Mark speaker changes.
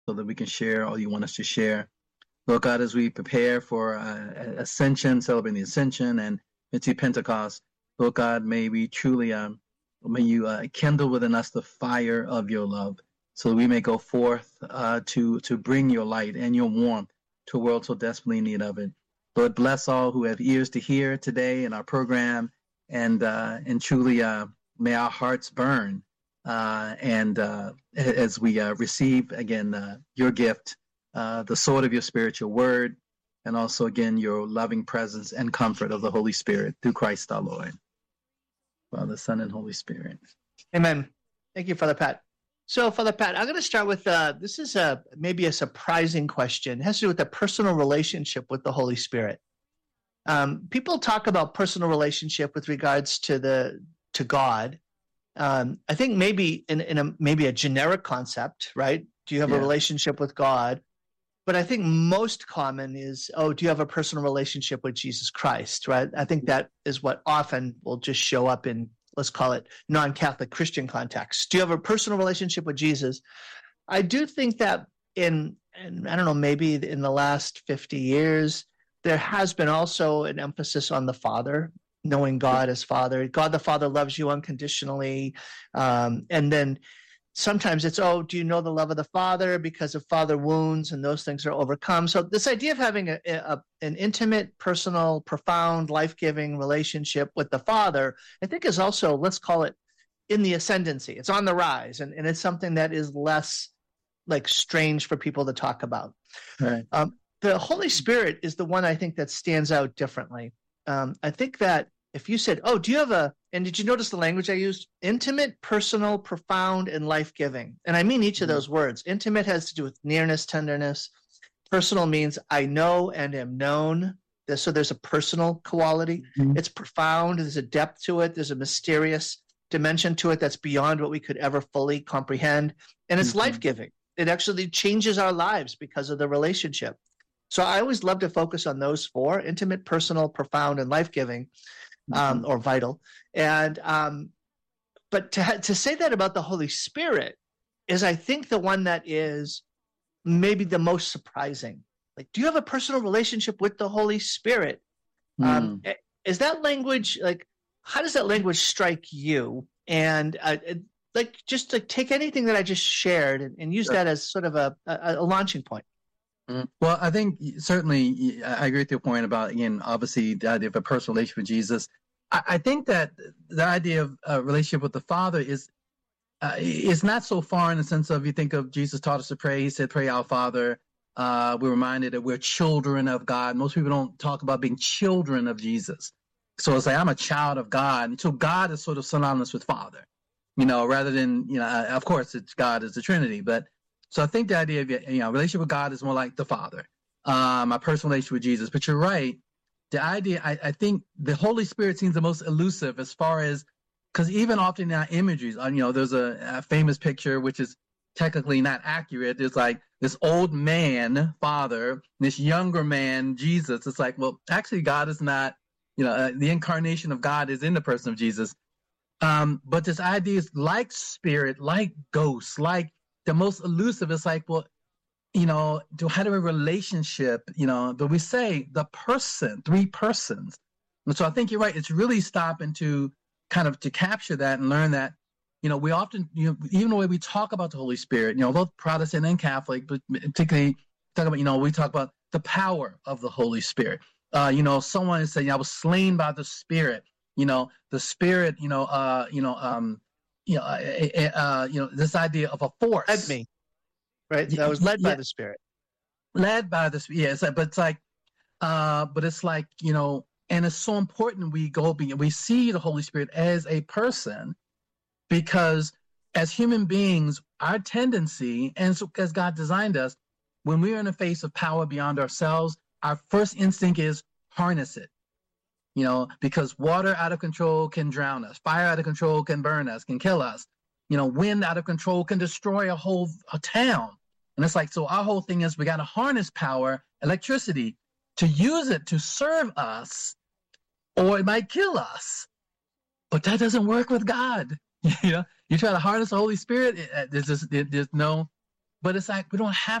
Speaker 1: so that we can share all you want us to share. Lord God, as we prepare for Ascension, celebrating the Ascension and into Pentecost, Lord God, may we truly, may you kindle within us the fire of your love, so that we may go forth to bring your light and your warmth to a world so desperately in need of it. Lord, bless all who have ears to hear today in our program, and truly may our hearts burn as we receive again your gift, the sword of your spirit, your word, and also again your loving presence and comfort of the Holy Spirit through Christ our Lord. Father, Son, and Holy Spirit.
Speaker 2: Amen. Thank you, Father Pat. So, Father Pat, I'm going to start with this is maybe a surprising question. It has to do with the personal relationship with the Holy Spirit. People talk about personal relationship with regards to God. I think maybe in maybe a generic concept, right? Do you have a relationship with God? But I think most common is, do you have a personal relationship with Jesus Christ, right? I think that is what often will just show up in, let's call it, non-Catholic Christian context. Do you have a personal relationship with Jesus? I do think that in I don't know, maybe in the last 50 years, there has been also an emphasis on the Father, knowing God as Father. God the Father loves you unconditionally. And then sometimes it's, do you know the love of the Father because of Father wounds, and those things are overcome. So this idea of having an intimate, personal, profound, life-giving relationship with the Father, I think is also, let's call it, in the ascendancy. It's on the rise, and it's something that is less like strange for people to talk about.
Speaker 1: Right.
Speaker 2: The Holy Spirit is the one I think that stands out differently. I think that if you said, do you have and did you notice the language I used? Intimate, personal, profound, and life-giving. And I mean each of those words. Intimate has to do with nearness, tenderness. Personal means I know and am known. So there's a personal quality. Mm-hmm. It's profound. There's a depth to it. There's a mysterious dimension to it that's beyond what we could ever fully comprehend. And it's life-giving. It actually changes our lives because of the relationship. So I always love to focus on those four: intimate, personal, profound, and life-giving. Or vital. And but to say that about the Holy Spirit is, I think, the one that is maybe the most surprising. Like, do you have a personal relationship with the Holy Spirit? Is that language, like, how does that language strike you? And just take anything that I just shared and use that as sort of a launching point.
Speaker 1: Well, I think certainly I agree with your point about, again, obviously the idea of a personal relationship with Jesus. I think that the idea of a relationship with the Father is not so far in the sense of, you think of Jesus taught us to pray. He said, pray our Father. We're reminded that we're children of God. Most people don't talk about being children of Jesus. So it's like, I'm a child of God. And so God is sort of synonymous with Father, rather than, of course, it's God is the Trinity. But so I think the idea of, relationship with God is more like the Father, my personal relationship with Jesus. But you're right. The idea, I think the Holy Spirit seems the most elusive as far as, because even often in our imageries, there's a famous picture, which is technically not accurate. There's like this old man, Father, this younger man, Jesus. It's like, well, actually God is not, the incarnation of God is in the person of Jesus. But this idea is like spirit, like ghosts, like the most elusive. It's like, well, to have a relationship, but we say the person, three persons. And so I think you're right. It's really stopping to kind of to capture that and learn that, we often, even the way we talk about the Holy Spirit, both Protestant and Catholic, but particularly talk about, we talk about the power of the Holy Spirit. Someone is saying, I was slain by the Spirit, the Spirit, this idea of a force.
Speaker 2: Led me. Right, I was led by the Spirit.
Speaker 1: Led by the Spirit, yeah. But it's like, and it's so important we see the Holy Spirit as a person, because as human beings, our tendency, and so as God designed us, when we're in the face of power beyond ourselves, our first instinct is harness it. Because water out of control can drown us, fire out of control can burn us, can kill us. Wind out of control can destroy a town. And it's like, so our whole thing is we got to harness power, electricity, to use it to serve us, or it might kill us. But that doesn't work with God. You try to harness the Holy Spirit, there's no But it's like we don't have